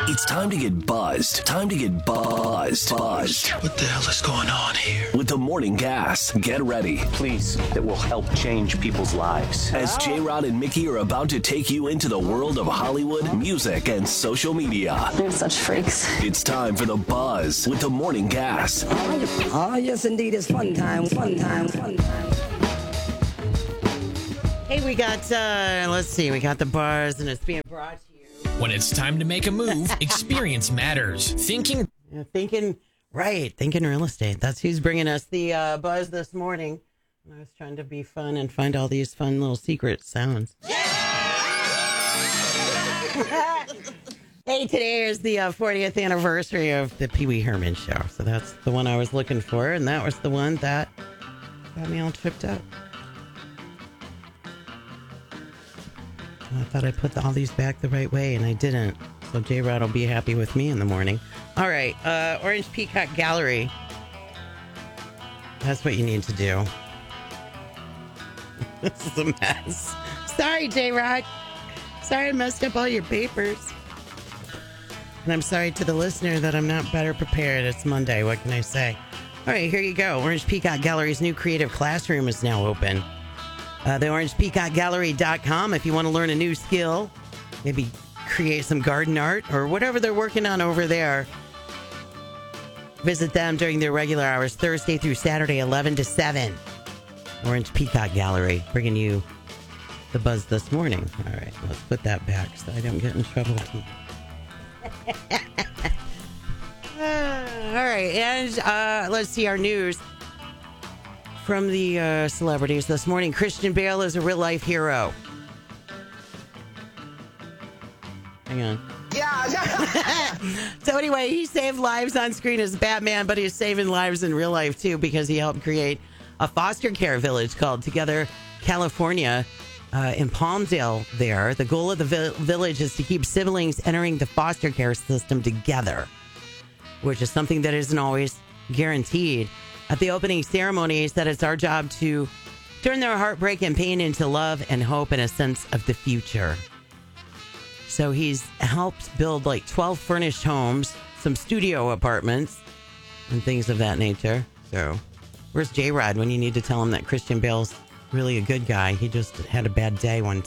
It's time to get buzzed. Time to get buzzed. What the hell is going on here? With the Morning Gas. Get ready. Please, that will help change people's lives. As J-Rod and Mickey are about to take you into the world of Hollywood, music, and social media. They're such freaks. It's time for the buzz with the Morning Gas. Oh, yes, indeed. It's fun time. Hey, we got, we got the buzz, and it's being brought to you. When it's time to make a move, experience matters. Thinking real estate. That's who's bringing us the buzz this morning. I was trying to be fun and find all these fun little secret sounds. Yeah! Hey, today is the 40th anniversary of the Pee Wee Herman Show. So that's the one I was looking for, and that was the one that got me all tripped up. I thought I put all these back the right way, and I didn't. So J-Rod will be happy with me in the morning. All right, Orange Peacock Gallery. That's what you need to do. This is a mess. Sorry, J-Rod. Sorry I messed up all your papers. And I'm sorry to the listener that I'm not better prepared. It's Monday. What can I say? All right, here you go. Orange Peacock Gallery's new creative classroom is now open. The OrangePeacockGallery.com if you want to learn a new skill, maybe create some garden art or whatever they're working on over there. Visit them during their regular hours, Thursday through Saturday, 11 to 7. Orange Peacock Gallery, bringing you the buzz this morning. All right, let's put that back so I don't get in trouble. All right, and let's see our news. From the celebrities this morning, Christian Bale is a real-life hero. Hang on. Yeah. So anyway, he saved lives on screen as Batman, but he's saving lives in real life, too, because he helped create a foster care village called Together California in Palmdale there. The goal of the village is to keep siblings entering the foster care system together, which is something that isn't always guaranteed. At the opening ceremony, he said it's our job to turn their heartbreak and pain into love and hope and a sense of the future. So he's helped build like 12 furnished homes, some studio apartments, and things of that nature. So where's J-Rod when you need to tell him that Christian Bale's really a good guy? He just had a bad day one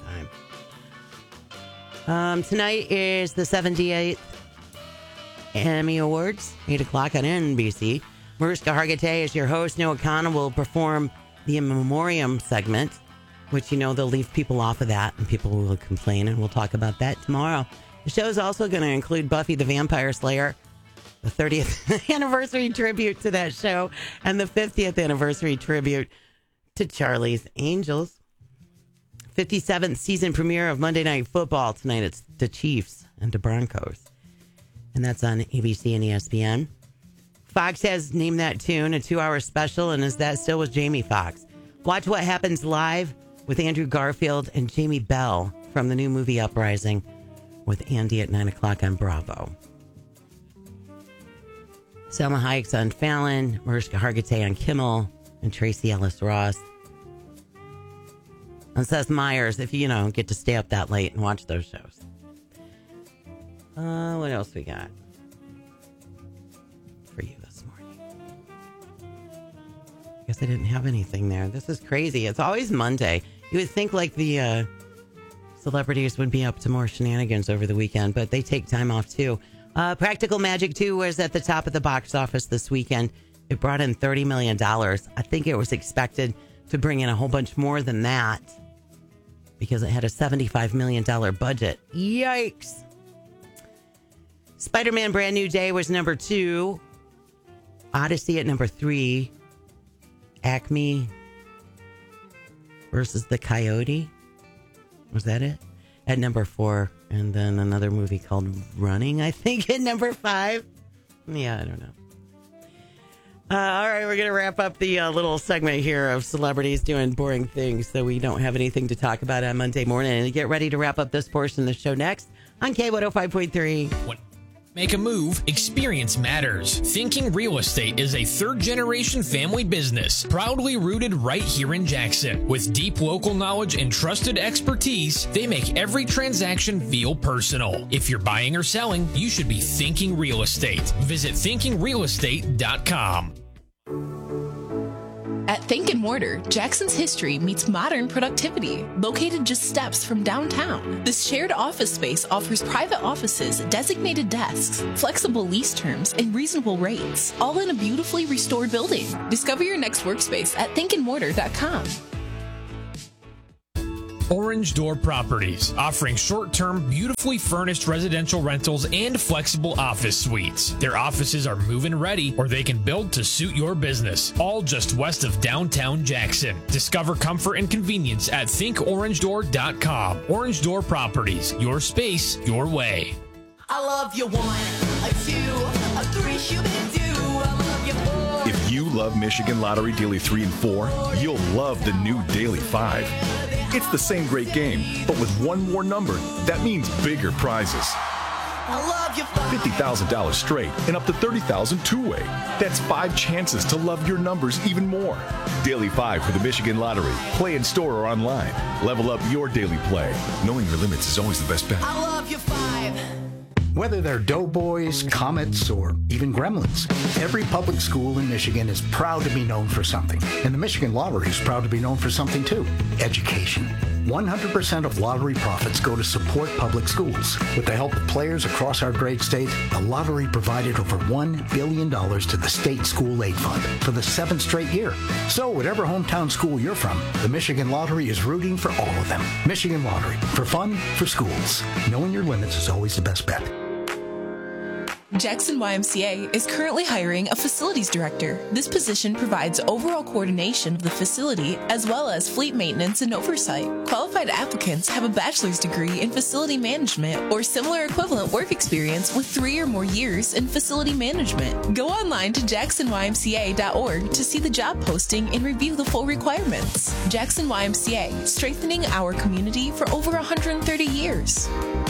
time. Tonight is the 78th Emmy Awards, 8 o'clock on NBC. Mariska Hargitay is your host. Noah Khan will perform the In Memoriam segment, which, you know, they'll leave people off of that and people will complain, and we'll talk about that tomorrow. The show is also going to include Buffy the Vampire Slayer, the 30th anniversary tribute to that show, and the 50th anniversary tribute to Charlie's Angels. 57th season premiere of Monday Night Football tonight. It's the Chiefs and the Broncos, and that's on ABC and ESPN. Fox has named that tune a 2-hour special, and is that still with Jamie Foxx? Watch what happens live with Andrew Garfield and Jamie Bell from the new movie Uprising with Andy at 9 o'clock on Bravo. Selma Hayek's on Fallon, Mariska Hargitay on Kimmel, and Tracy Ellis Ross. And Seth Meyers, if you get to stay up that late and watch those shows. What else we got for you this morning? I guess I didn't have anything there. This is crazy. It's always Monday. You would think like the celebrities would be up to more shenanigans over the weekend, but they take time off too. Practical Magic 2 was at the top of the box office this weekend. It brought in $30 million. I think it was expected to bring in a whole bunch more than that because it had a $75 million budget. Yikes. Spider-Man Brand New Day was number 2. Odyssey at number 3. Acme versus the Coyote. Was that it? At number 4. And then another movie called Running, I think, at number 5. Yeah, I don't know. All right, we're going to wrap up the little segment here of celebrities doing boring things so we don't have anything to talk about on Monday morning. And get ready to wrap up this portion of the show next on K105.3. Make a move, experience matters. Thinking Real Estate is a third-generation family business, proudly rooted right here in Jackson. With deep local knowledge and trusted expertise, they make every transaction feel personal. If you're buying or selling, you should be Thinking Real Estate. Visit thinkingrealestate.com. At Think & Mortar, Jackson's history meets modern productivity. Located just steps from downtown, this shared office space offers private offices, designated desks, flexible lease terms, and reasonable rates, all in a beautifully restored building. Discover your next workspace at thinkandmortar.com. Orange Door Properties, offering short-term, beautifully furnished residential rentals and flexible office suites. Their offices are move-in ready, or they can build to suit your business. All just west of downtown Jackson. Discover comfort and convenience at thinkorangedoor.com. Orange Door Properties, your space, your way. I love you 1, a 2, a 3, shoot-a-doo. I love you 4. If you love Michigan Lottery Daily 3 and 4, you'll love the new Daily 5. It's the same great game, but with one more number. That means bigger prizes. I love you 5. $50,000 straight and up to $30,000 two-way. That's 5 chances to love your numbers even more. Daily 5 for the Michigan Lottery. Play in store or online. Level up your daily play. Knowing your limits is always the best bet. I love you 5. Whether they're Doughboys, Comets, or even Gremlins, every public school in Michigan is proud to be known for something. And the Michigan Lottery is proud to be known for something too: education. 100% of lottery profits go to support public schools. With the help of players across our great state, the lottery provided over $1 billion to the State School Aid Fund for the 7th straight year. So whatever hometown school you're from, the Michigan Lottery is rooting for all of them. Michigan Lottery, for fun, for schools. Knowing your limits is always the best bet. Jackson YMCA is currently hiring a facilities director. This position provides overall coordination of the facility as well as fleet maintenance and oversight. Qualified applicants have a bachelor's degree in facility management or similar equivalent work experience with 3 or more years in facility management. Go online to jacksonymca.org to see the job posting and review the full requirements. Jackson YMCA, strengthening our community for over 130 years.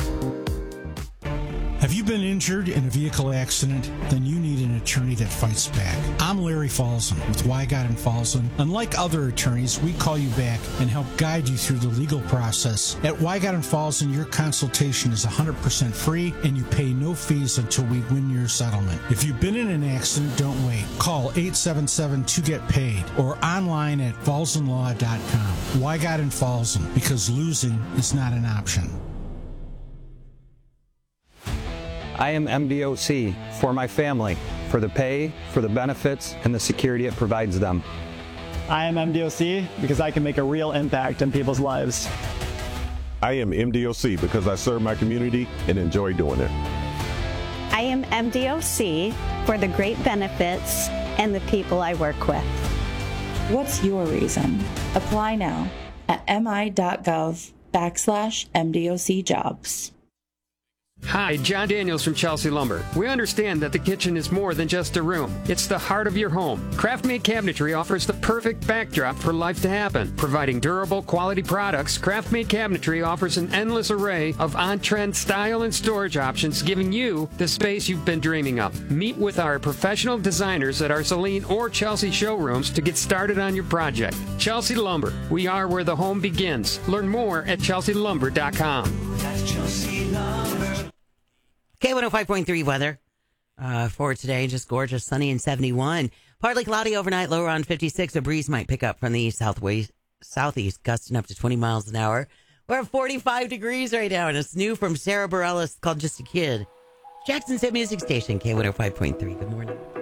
Have you been injured in a vehicle accident? Then you need an attorney that fights back. I'm Larry Falzon with Wygott and Falzon. Unlike other attorneys, we call you back and help guide you through the legal process. At Wygott and Falzon, your consultation is 100% free and you pay no fees until we win your settlement. If you've been in an accident, don't wait. Call 877-2-GET-PAID or online at falzonlaw.com. Wygott and Falzon, because losing is not an option. I am MDOC for my family, for the pay, for the benefits, and the security it provides them. I am MDOC because I can make a real impact in people's lives. I am MDOC because I serve my community and enjoy doing it. I am MDOC for the great benefits and the people I work with. What's your reason? Apply now at mi.gov/MDOC jobs. Hi, John Daniels from Chelsea Lumber. We understand that the kitchen is more than just a room. It's the heart of your home. Craft-made cabinetry offers the perfect backdrop for life to happen. Providing durable, quality products, Craft-made cabinetry offers an endless array of on-trend style and storage options, giving you the space you've been dreaming of. Meet with our professional designers at our Saline or Chelsea showrooms to get started on your project. Chelsea Lumber. We are where the home begins. Learn more at chelsealumber.com. That's Chelsea Lumber. K105.3 weather for today. Just gorgeous, sunny and 71. Partly cloudy overnight, lower on 56. A breeze might pick up from the southeast, gusting up to 20 miles an hour. We're at 45 degrees right now, and it's new from Sarah Bareilles called Just a Kid. Jackson's Hit Music Station, K105.3. Good morning.